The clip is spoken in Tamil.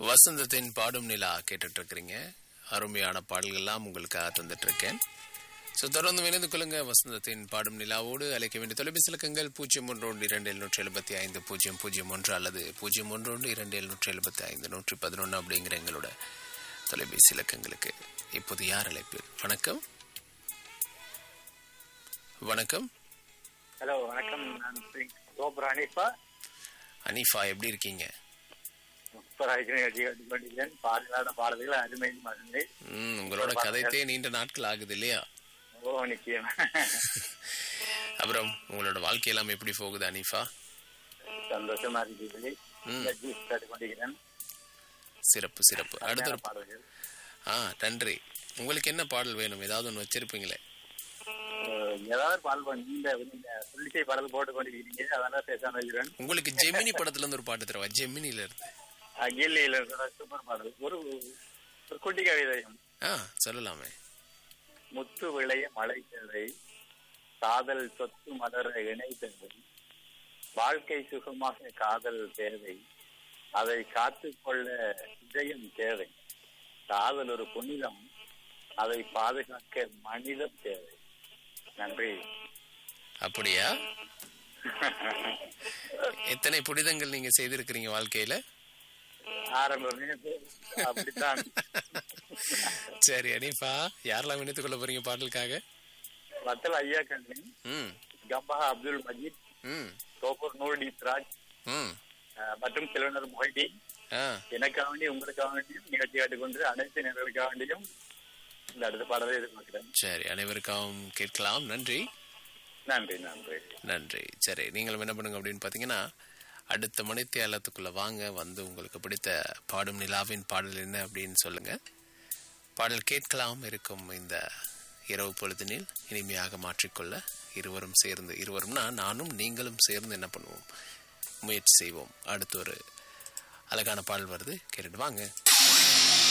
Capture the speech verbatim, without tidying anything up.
வசந்தத்தின் பாடும் நிலா கேட்டுட்டு இருக்கிறீங்க. அருமையான பாடல்கள்லாம் உங்களுக்காக தந்துட்டு இருக்கேன். ஸோ தொடர்ந்து இணைந்து கொள்ளுங்க. வசந்தத்தின் பாடும் நிலாவோடு அழைக்க வேண்டிய தொலைபேசி இலக்கங்கள் பூஜ்ஜியம் ஒன்று ஒன்று இரண்டு எழுநூற்றி எழுபத்தி ஐந்து பூஜ்ஜியம் பூஜ்ஜியம் ஒன்று அல்லது பூஜ்ஜியம் ஒன்று ஒன்று இரண்டு எழுநூற்றி எழுபத்தி ஐந்து நூற்றி பதினொன்று அப்படிங்கிற எங்களோட தொலைபேசி இலக்கங்களுக்கு. இப்போது யார் அழைப்பில்? வணக்கம். வணக்கம். ஹலோ வணக்கம். நான் சூப்பர் அனீஃபா. அனீஃபா எப்படி இருக்கீங்க? பாடலான பாடல்கள் அருமை மறந்து. ம் உங்களோட கதைத்தே நீண்ட நாட்கள் ஆகுது இல்லையா? ஓ நிச்சயம். அப்புறம் உங்களோட வாழ்க்கை எல்லாம் எப்படி போகுது அனீஃபா? சந்தோஷமா இருக்குது. சிறப்பு சிறப்பு. அடுத்த பாடல்கள். ஆ நன்றி. உங்களுக்கு என்ன பாடல் வேணும்? ஏதாவது ஒன்று வச்சிருப்பீங்களே? ஏதாவது பாடல் நீங்க புள்ளிசை பாடல் போட்டு கொண்டிருக்கீங்க, அதெல்லாம் பேசாம இருக்கிறேன். உங்களுக்கு ஜெமினி படத்துல இருந்து ஒரு பாட்டு தருவா. ஜெமினில இருந்து அகில சூப்பர் பாடல். ஒரு ஒரு குட்டி கவிதையும் ஆ சொல்லலாமே. முத்து விளைய மழை தேவை, காதல் சொத்து மலர இணை தேவை, வாழ்க்கை சுகமாக காதல் தேவை, அதை காத்துக்கொள்ள இதயம் தேவை, காதல் ஒரு புனிதம், அதை பாதுகாக்க மனிதம் தேவை. நன்றி. அப்படியா? எத்தனை புனிதங்கள் நீங்க செய்திருக்கிறீங்க வாழ்க்கையில? ஆரம்பமே அப்படித்தான். சரி அனீஃபா, யாரெல்லாம் இணைத்துக் கொள்ள போறீங்க பாடலுக்காக? வத்தல் ஐயா கண்ணின், கம்பஹா அப்துல் மஜீத், தோப்பூர் நூர்டி ராஜ் மற்றும் செல்வனர் மொஹிடி, எனக்காக வேண்டியும் உங்களுக்காக வேண்டியும் நிகழ்ச்சி காட்டுக்கொண்டு அனைத்து நேர்களுக்காக வேண்டியும் இந்த அடுத்த பாடலை எதிர்பார்க்கிறேன். சரி, அனைவருக்காகவும் கேட்கலாம். நன்றி நன்றி நன்றி நன்றி. சரி, நீங்களும் என்ன பண்ணுங்க அப்படின்னு பாத்தீங்கன்னா, அடுத்த மணித்தியாலத்துக்குள்ள வாங்க, வந்து உங்களுக்கு பிடித்த பாடும் நிலாவின் பாடல் என்ன அப்படின்னு சொல்லுங்க. பாடல் கேட்கலாம் இருக்கும் இந்த இரவு பொழுதினில் இனிமையாக மாற்றிக்கொள்ள இருவரும் சேர்ந்து, இருவரும்னா நானும் நீங்களும் சேர்ந்து என்ன பண்ணுவோம், முயற்சி செய்வோம். அடுத்து ஒரு அழகான பாடல் வருது, கேட்டுட்டு வாங்க.